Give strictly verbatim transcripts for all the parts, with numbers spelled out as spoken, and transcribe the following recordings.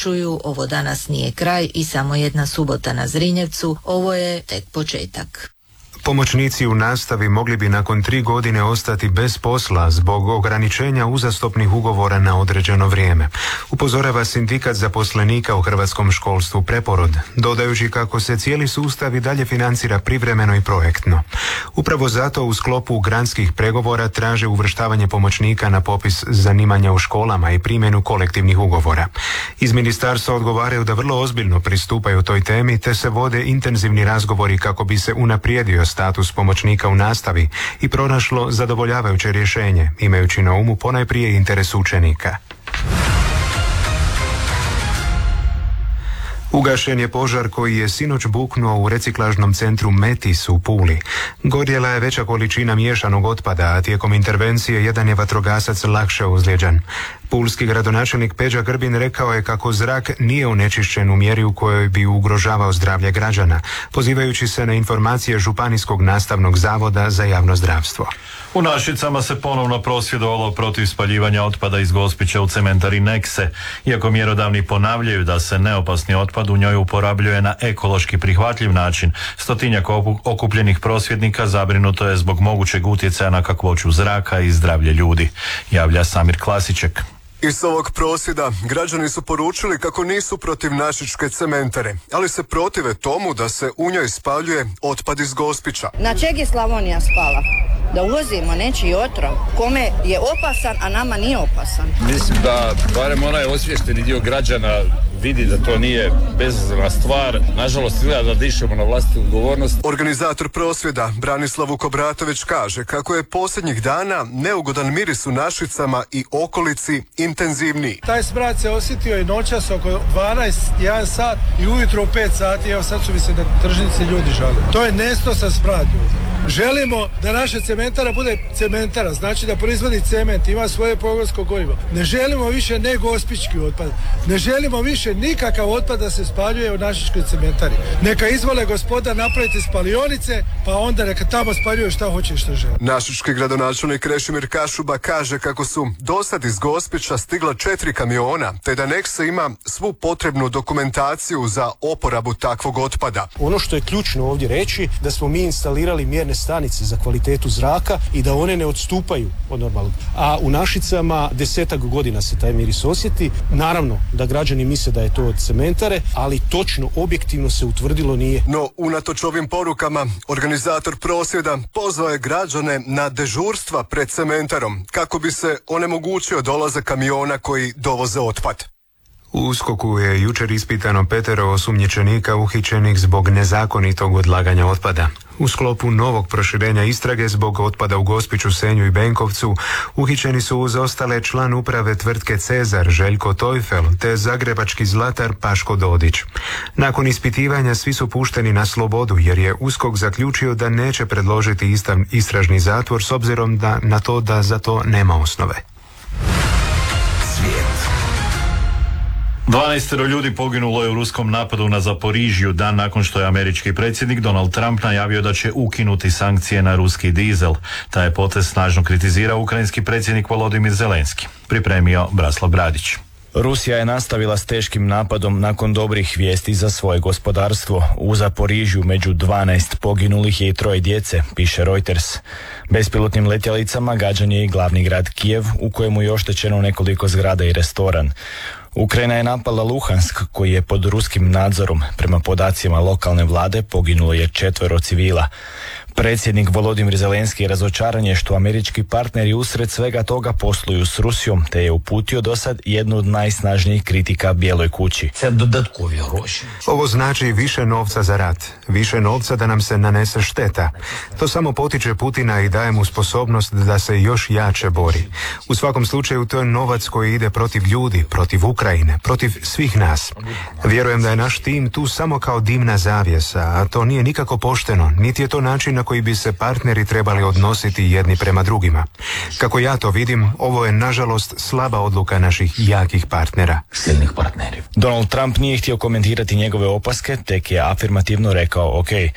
poručuju, ovo danas nije kraj i samo jedna subota na Zrinjevcu, ovo je tek početak. Pomoćnici u nastavi mogli bi nakon tri godine ostati bez posla zbog ograničenja uzastopnih ugovora na određeno vrijeme. Upozorava sindikat zaposlenika u hrvatskom školstvu Preporod, dodajući kako se cijeli sustav i dalje financira privremeno i projektno. Upravo zato u sklopu granskih pregovora traže uvrštavanje pomoćnika na popis zanimanja u školama i primjenu kolektivnih ugovora. Iz ministarstva odgovaraju da vrlo ozbiljno pristupaju toj temi te se vode intenzivni razgovori kako bi se unaprijedio status pomoćnika u nastavi i pronašlo zadovoljavajuće rješenje, imajući na umu ponajprije interes učenika. Ugašen je požar koji je sinoć buknuo u reciklažnom centru Metis u Puli. Gorjela je veća količina miješanog otpada, a tijekom intervencije jedan je vatrogasac lakše ozlijeđen. Pulski gradonačelnik Peđa Grbin rekao je kako zrak nije onečišćen u mjeri u kojoj bi ugrožavao zdravlje građana, pozivajući se na informacije Županijskog nastavnog zavoda za javno zdravstvo. U Našicama se ponovno prosvjedovalo protiv spaljivanja otpada iz Gospića u cementari Nekse. Iako mjerodavni ponavljaju da se neopasni otpad u njoj uporabljuje na ekološki prihvatljiv način, stotinjak okupljenih prosvjednika zabrinuto je zbog mogućeg utjecaja na kakvoću zraka i zdravlje ljudi, javlja Samir Klasiček. Iz ovog prosvjeda građani su poručili kako nisu protiv našičke cementare, ali se protive tomu da se u njoj spaljuje otpad iz Gospića. Na čeg je Slavonija spala? Da uvozimo nečiji otrov kome je opasan, a nama nije opasan. Mislim da barem onaj osviješteni dio građana vidi da to nije bezazlena stvar. Nažalost, izgleda da dišemo na vlastitu odgovornost. Organizator prosvjeda Branislav Vukobratović kaže kako je posljednjih dana neugodan miris u Našicama i okolici intenzivniji. Taj smrad se osjetio i noćas oko dvanaest, jedan sat i ujutro u pet sati. Evo sad su mi se na tržnici ljudi žale. To je nestosan smrad. Želimo da naša cementara bude cementara, znači da proizvodi cement, ima svoje pogonsko gorivo. Ne želimo više ne gospički otpad. Ne želimo više nikakav otpad da se spaljuje u našičkoj cementari. Neka izvole gospoda napraviti spalionice, pa onda neka tamo spaljuju šta hoće i šta žele. Našički gradonačelnik Krešimir Kašuba kaže kako su dosad iz Gospića stigla četiri kamiona, te da Neksa ima svu potrebnu dokumentaciju za oporabu takvog otpada. Ono što je ključno ovdje reći, da smo mi instalirali mjerne stanice za kvalitetu zraka i da one ne odstupaju od normalnog. A u Našicama desetak godina se taj miris osjeti. Naravno da građani misle da je to od cementare, ali točno, objektivno se utvrdilo nije. No, unatoč ovim porukama, organizator prosvjeda pozvao je građane na dežurstva pred cementarom, kako bi se onemogućio dolazak kamiona koji dovoze otpad. U USKOK-u je jučer ispitano petero osumnjičenika uhićenih zbog nezakonitog odlaganja otpada. U sklopu novog proširenja istrage zbog otpada u Gospiću, Senju i Benkovcu uhićeni su uz ostale član uprave tvrtke Cezar Željko Tojfel te zagrebački zlatar Paško Dodić. Nakon ispitivanja svi su pušteni na slobodu jer je USKOK zaključio da neće predložiti istav, istražni zatvor s obzirom da, na to da za to nema osnove. Svijet. dvanaestero ljudi poginulo je u ruskom napadu na Zaporižju dan nakon što je američki predsjednik Donald Trump najavio da će ukinuti sankcije na ruski dizel. Taj je potez snažno kritizirao ukrajinski predsjednik Volodimir Zelenski. Pripremio Braslav Bradić. Rusija je nastavila s teškim napadom nakon dobrih vijesti za svoje gospodarstvo. U Zaporižju među dvanaest poginulih je i troje djece, piše Reuters. Bespilotnim letjelicama gađan je i glavni grad Kijev, u kojemu je oštećeno nekoliko zgrada i restoran. Ukrajina je napala Luhansk, koji je pod ruskim nadzorom. Prema podacima lokalne vlade poginulo je četvero civila. Predsjednik Volodimir Zelenski razočaran je što američki partneri usred svega toga posluju s Rusijom, te je uputio do sad jednu od najsnažnijih kritika Bijeloj kući. Ovo znači više novca za rat, više novca da nam se nanese šteta. To samo potiče Putina i daje mu sposobnost da se još jače bori. U svakom slučaju to je novac koji ide protiv ljudi, protiv Ukrajine, protiv svih nas. Vjerujem da je naš tim tu samo kao dimna zavjesa, a to nije nikako pošteno, niti je to način na koji bi se partneri trebali odnositi jedni prema drugima. Kako ja to vidim, ovo je nažalost slaba odluka naših jakih partnera. Silnih partneri. Donald Trump nije htio komentirati njegove opaske, tek je afirmativno rekao ok.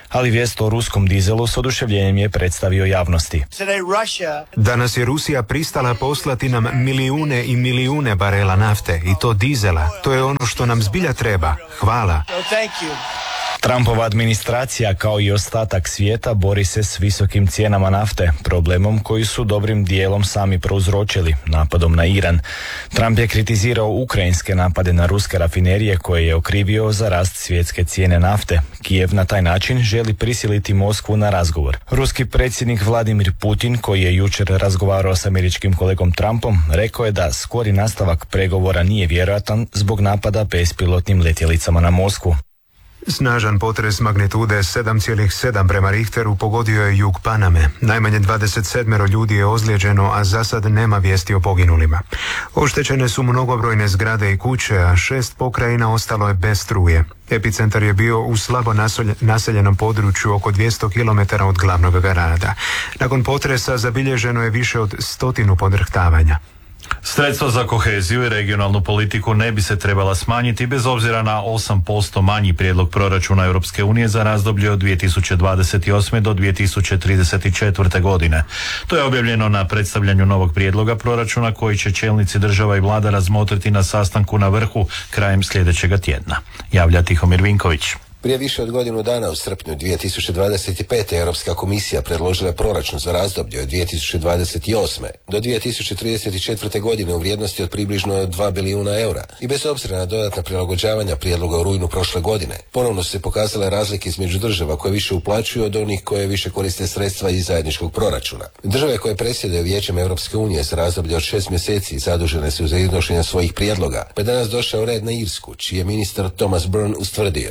Ali vijest o ruskom dizelu s oduševljenjem je predstavio javnosti. Danas je Rusija pristala poslati nam milijune i milijune barela nafte i to dizela. To je ono što nam zbilja treba. Hvala. Trumpova administracija kao i ostatak svijeta bori se s visokim cijenama nafte, problemom koji su dobrim dijelom sami prouzročili, napadom na Iran. Trump je kritizirao ukrajinske napade na ruske rafinerije koje je okrivio za rast svjetske cijene nafte. Kijev na taj način želi prisiliti Moskvu na razgovor. Ruski predsjednik Vladimir Putin, koji je jučer razgovarao s američkim kolegom Trumpom, rekao je da skori nastavak pregovora nije vjerojatan zbog napada bespilotnim letjelicama na Moskvu. Snažan potres magnitude sedam zarez sedam prema Richteru pogodio je jug Paname. Najmanje dvadeset sedam ljudi je ozlijeđeno, a za sad nema vijesti o poginulima. Oštećene su mnogobrojne zgrade i kuće, a šest pokrajina ostalo je bez struje. Epicentar je bio u slabo naseljenom području oko dvjesto kilometara od glavnog grada. Nakon potresa zabilježeno je više od stotinu podrhtavanja. Sredstva za koheziju i regionalnu politiku ne bi se trebala smanjiti bez obzira na osam posto manji prijedlog proračuna Europske unije za razdoblje od dvije tisuće dvadeset osme do dvije tisuće trideset četvrte godine. To je objavljeno na predstavljanju novog prijedloga proračuna koji će čelnici država i vlada razmotriti na sastanku na vrhu krajem sljedećega tjedna. Javlja Tihomir Vinković. Prije više od godinu dana u srpnju dvije tisuće dvadeset pete. Europska komisija predložila proračun za razdoblje od dvije tisuće dvadeset osme. do dvije tisuće trideset četvrte. godine u vrijednosti od približno dva bilijuna eura i bez obzira na dodatna prilagođavanja prijedloga u rujnu prošle godine. Ponovno su se pokazale razlike između država koje više uplaćuju od onih koje više koriste sredstva iz zajedničkog proračuna. Države koje predsjedaju Vijećem Europske unije za razdoblje od šest mjeseci zadužene su za iznošenje svojih prijedloga, pa je danas došao red na Irsku, čiji je ministar Thomas Byrne ustvrdio.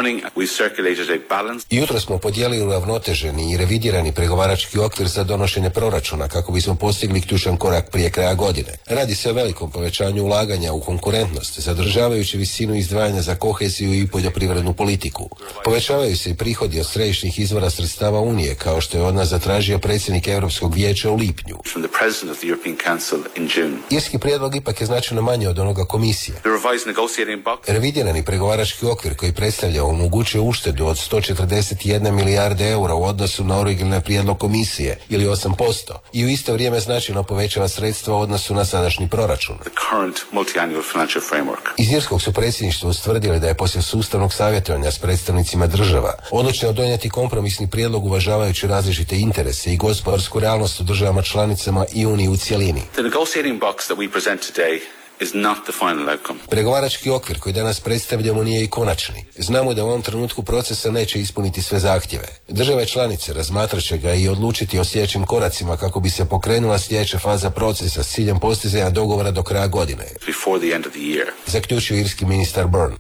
Jutro smo podijelili uravnoteženi i revidirani pregovarački okvir za donošenje proračuna kako bismo postigli ključan korak prije kraja godine. Radi se o velikom povećanju ulaganja u konkurentnost, zadržavajući visinu izdvajanja za koheziju i poljoprivrednu politiku. Povećavaju se i prihodi od središnjih izvora sredstava Unije, kao što je od nas zatražio predsjednik Europskog vijeća u lipnju. Irski prijedlog ipak je značajno manji od onoga komisije. Revidirani pregovarački okvir koji predstavlja omogućuje uštedu od sto četrdeset jedne milijarde eura u odnosu na originalni prijedlog komisije ili osam posto i u isto vrijeme značajno povećava sredstva u odnosu na sadašnji proračun. Iz irskog su predsjedništva ustvrdili da je poslije sustavnog savjetovanja s predstavnicima država odlučeno donijeti kompromisni prijedlog uvažavajući različite interese i gospodarsku realnost u državama članicama i Uniji u cjelini. Pregovarački okvir koji danas predstavljamo nije i konačni. Znamo da u ovom trenutku procesa neće ispuniti sve zahtjeve. Države članice razmatrat će ga i odlučiti o sljedećim koracima kako bi se pokrenula sljedeća faza procesa s ciljem postizanja dogovora do kraja godine. Zaključio irski ministar Byrne.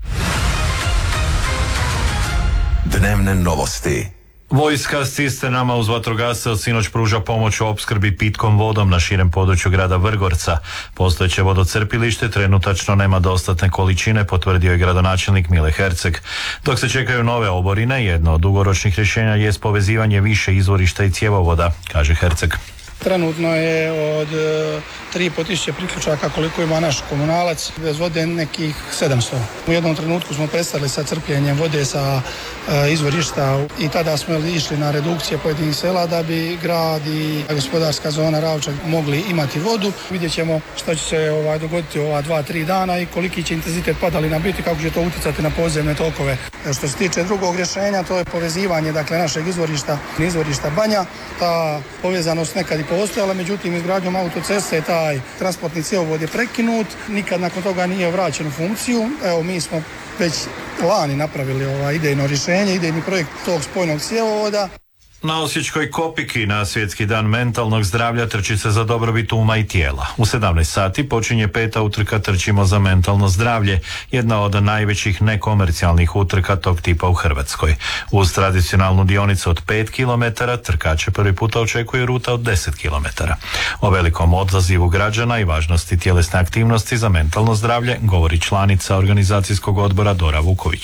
Dnevne novosti. Vojska s cisternama uz vatrogasce od sinoć pruža pomoć u opskrbi pitkom vodom na širem području grada Vrgorca. Postojeće vodocrpilište trenutačno nema dostatne količine, potvrdio je gradonačelnik Mile Herceg. Dok se čekaju nove oborine, jedno od dugoročnih rješenja je povezivanje više izvorišta i cjevovoda, kaže Herceg. Trenutno je od tri i pol tisuće priključaka koliko ima naš komunalac, bez vode nekih sedamsto. U jednom trenutku smo prestali sa crpljenjem vode sa e, izvorišta i tada smo išli na redukcije pojedinih sela da bi grad i gospodarska zona Ravča mogli imati vodu. Vidjet ćemo što će se ovaj, dogoditi ova dva, tri dana i koliki će intenzitet padalina biti, kako će to utjecati na podzemne tokove. Što se tiče drugog rješenja, to je povezivanje dakle, našeg izvorišta i izvorišta Banja. Ta povezanost nekad i postojala, međutim izgradnjom autoceste taj transportni cjevovod je prekinut, nikad nakon toga nije vraćen u funkciju. Evo mi smo već lani napravili ovaj idejno rješenje, idejni projekt tog spojnog cjevovoda. Na Osječkoj Kopiki na Svjetski dan mentalnog zdravlja trči se za dobrobit uma i tijela. U sedamnaest sati počinje peta utrka Trčimo za mentalno zdravlje, jedna od najvećih nekomercijalnih utrka tog tipa u Hrvatskoj. Uz tradicionalnu dionicu od pet kilometara trkače prvi puta očekuje ruta od deset kilometara. O velikom odazivu građana i važnosti tjelesne aktivnosti za mentalno zdravlje govori članica organizacijskog odbora Dora Vuković.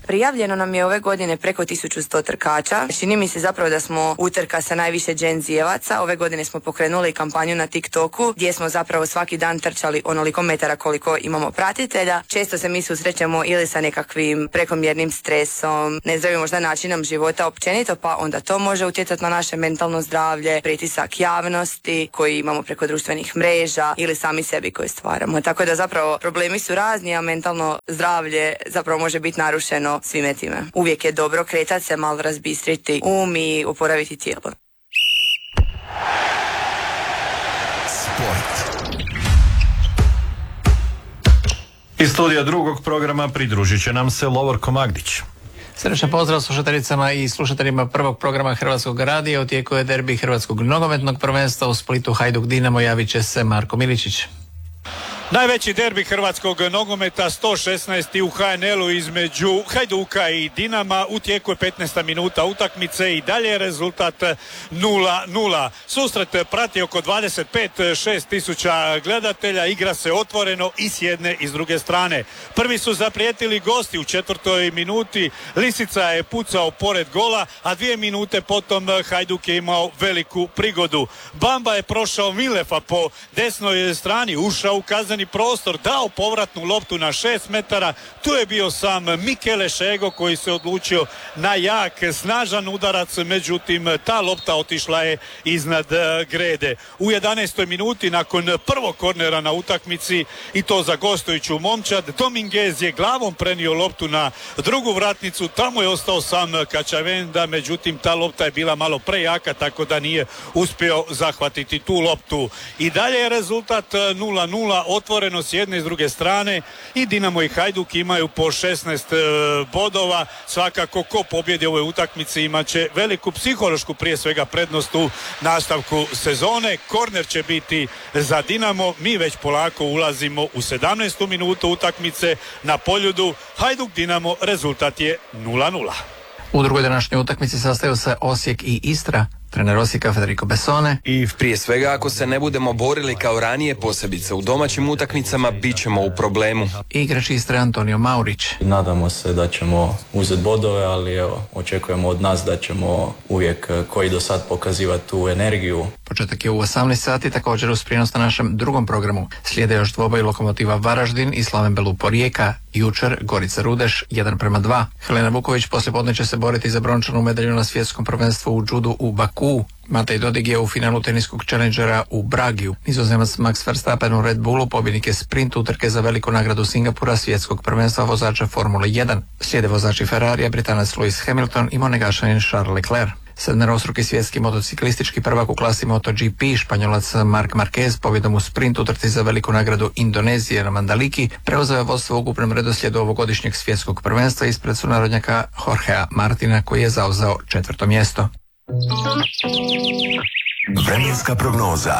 Prijavljeno nam je ove godine preko tisuću sto trkača. Čini mi se zapravo da smo utrka sa najviše Gen Z-evaca. Ove godine smo pokrenuli kampanju na TikToku gdje smo zapravo svaki dan trčali onoliko metara koliko imamo pratitelja. Često se mi susrećemo ili sa nekakvim prekomjernim stresom, nezdravim možda načinom života općenito, pa onda to može utjecati na naše mentalno zdravlje, pritisak javnosti koji imamo preko društvenih mreža ili sami sebi koji stvaramo. Tako da zapravo problemi su razni, a mentalno zdravlje zapravo može biti narušeno svime time. Uvijek je dobro kretati se, malo razbistriti um i oporaviti tijelo. Sport. Iz studija drugog programa pridružit će nam se Lovorko Magdić. Srečan pozdrav slušateljicama i slušateljima prvog programa Hrvatskog radija. U tijeku je derbi Hrvatskog nogometnog prvenstva u Splitu Hajduk Dinamo, javit će se Marko Miličić. Najveći derbi hrvatskog nogometa, sto šesnaesti u ha en el-u između Hajduka i Dinama. U tijeku je petnaesta minuta utakmice i dalje je rezultat nula nula. Susret prati oko dvadeset pet do šest tisuća gledatelja. Igra se otvoreno i s jedne i s druge strane. Prvi su zaprijetili gosti u četvrtoj minuti. Lisica je pucao pored gola, a dvije minute potom Hajduk je imao veliku prigodu. Bamba je prošao Milefa po desnoj strani, ušao u kazneni prostor, dao povratnu loptu na šest metara. Tu je bio sam Mikele Šego koji se odlučio na jak, snažan udarac, međutim ta lopta otišla je iznad grede. U jedanaestoj minuti nakon prvog kornera na utakmici, i to za gostujuću momčad, Dominguez je glavom prenio loptu na drugu vratnicu, tamo je ostao sam Kačavenda, međutim ta lopta je bila malo prejaka, tako da nije uspio zahvatiti tu loptu. I dalje je rezultat nula nula, otvoreno s jedne i s druge strane, i Dinamo i Hajduk imaju po šesnaest bodova. Svakako ko pobjedi ove utakmice imat će veliku psihološku prije svega prednost u nastavku sezone. Korner će biti za Dinamo. Mi već polako ulazimo u sedamnaestu minutu utakmice na Poljudu. Hajduk Dinamo, rezultat je nula nula. U drugoj današnjoj utakmici sastaju se Osijek i Istra. Trener Osijeka Federico Bessone. I prije svega, ako se ne budemo borili kao ranije, posebice u domaćim utakmicama, bit ćemo u problemu. Igrač Istre Antonio Maurić. Nadamo se da ćemo uzeti bodove, ali evo, očekujemo od nas da ćemo uvijek koji do sad pokazivati tu energiju. Početak je u osamnaest sati, također uz prijenos na našem drugom programu. Slijede još dvoboj Lokomotiva Varaždin i Slaven Belupo Rijeka. Jučer Gorica Rudeš jedan prema dva. Helena Vuković poslijepodne će se boriti za brončanu medalju na svjetskom prvenstvu u džudu u Baku. Matej Dodig je u finalu teniskog challengera u Bragiju. Nizozemac Max Verstappen u Red Bullu pobjednik je sprint utrke za veliku nagradu Singapura svjetskog prvenstva vozača Formule jedan. Slijede vozači Ferrarija, Britanac Lewis Hamilton i Monegašanin Charles Leclerc. Sedmerostruki svjetski motociklistički prvak u klasi MotoGP, Španjolac Marc Marquez pobjedom u sprint utrci za veliku nagradu Indonezije na Mandaliki preuzeo je vodstvo u ukupnom redoslijedu ovogodišnjeg svjetskog prvenstva ispred sunarodnjaka Jorgea Martina koji je zauzeo četvrto mjesto. Vremenska prognoza.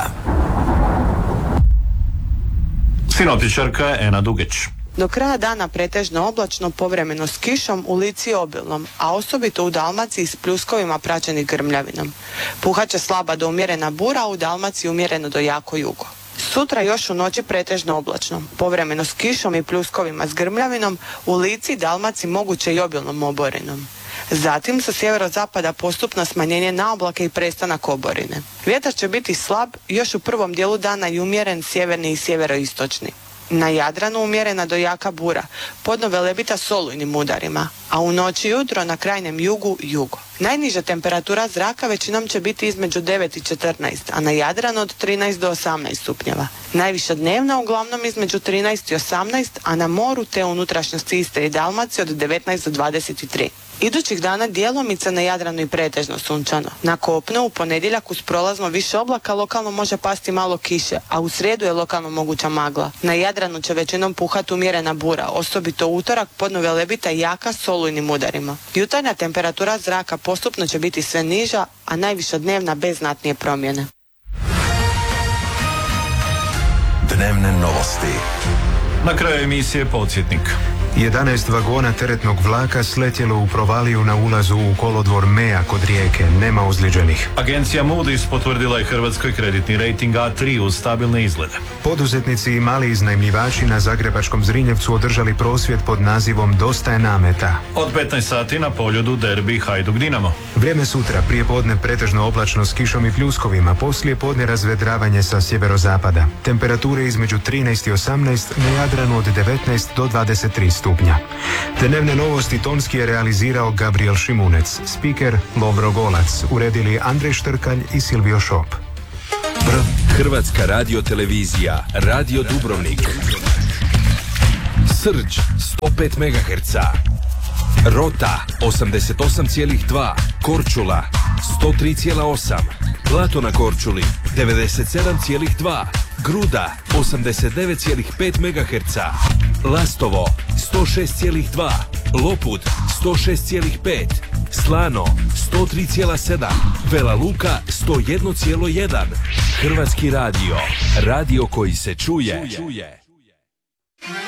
Sinoptičarka Ena Dugeć. Do kraja dana pretežno oblačno, povremeno s kišom, u Lici obilnom, a osobito u Dalmaciji s pljuskovima praćenih grmljavinom. Puhat će slaba do umjerena bura, a u Dalmaciji umjereno do jako jugo. Sutra još u noći pretežno oblačno, povremeno s kišom i pljuskovima s grmljavinom, u Lici i Dalmaciji moguće i obilnom oborenom. Zatim sa sjeverozapada postupno smanjenje na oblake i prestanak oborine. Vjetar će biti slab, još u prvom dijelu dana i umjeren sjeverni i sjeveroistočni. Na Jadranu umjerena do jaka bura, podno Velebita s olujnim udarima, a u noći i jutro na krajnjem jugu jugo. Najniža temperatura zraka većinom će biti između devet i četrnaest, a na Jadranu od trinaest do osamnaest stupnjeva. Najviša dnevna uglavnom između trinaest i osamnaest, a na moru te unutrašnjosti Istre i Dalmacije od devetnaest do dvadeset tri. Idućih dana djelomice na Jadranu i pretežno sunčano. Na kopnu u ponedjeljak uz prolazno više oblaka lokalno može pasti malo kiše, a u srijedu je lokalno moguća magla. Na Jadranu će većinom puhati umjerena bura, osobito utorak podno Velebita jaka s olujnim udarima. Jutarnja temperatura zraka postupno će biti sve niža, a najviša dnevna bez znatnije promjene. Dnevne novosti. Na kraju emisije podsjetnik. jedanaest vagona teretnog vlaka sletjelo u provaliju na ulazu u kolodvor Mea kod Rijeke. Nema ozlijeđenih. Agencija Moody's potvrdila je Hrvatskoj kreditni rejting A tri uz stabilne izglede. Poduzetnici i mali iznajmljivači na zagrebačkom Zrinjevcu održali prosvjed pod nazivom Dosta je nameta. Od petnaest sati na Poljudu derbi Hajduk Dinamo. Vrijeme sutra, prije podne pretežno oblačno s kišom i pljuskovima, poslije podne razvedravanje sa sjeverozapada. Temperature između trinaest i osamnaest, na Jadranu od devetnaest do dvadeset tri stupnja. Dnevne novosti tonski je realizirao Gabriel Šimunec, spiker Lovro Golac, uredili Andrej Štrkalj i Silvio Šop. Hrvatska radiotelevizija, Radio Dubrovnik. Srđ sto pet megaherca, Rota osamdeset osam zarez dva, Korčula sto tri zarez osam, Blato na Korčuli devedeset sedam zarez dva, Gruda osamdeset devet zarez pet megaherca, Lastovo sto šest zarez dva, Lopud sto šest zarez pet, Slano sto tri zarez sedam, Vela Luka sto jedan zarez jedan. Hrvatski radio, radio koji se čuje.